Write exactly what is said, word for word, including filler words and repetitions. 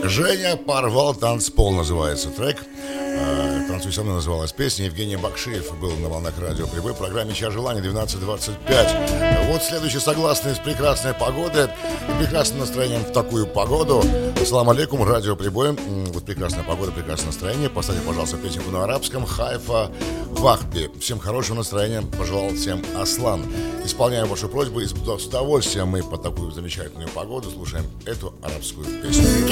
Женя порвал танцпол, называется трек. «Танцуй со мной» называлась песня. Евгений Бакшиев был на волнах радио «Прибой» в программе «Час желаний» двенадцать двадцать пять. Вот следующий согласный с прекрасной погодой и прекрасным настроением в такую погоду. Ассаламу алейкум, радио «Прибой». Вот прекрасная погода, прекрасное настроение. Поставьте, пожалуйста, песенку на арабском. Хайфа Вахби. Всем хорошего настроения пожелал всем Аслан. Исполняем вашу просьбу, и с удовольствием мы по такую замечательную погоду слушаем эту арабскую песню.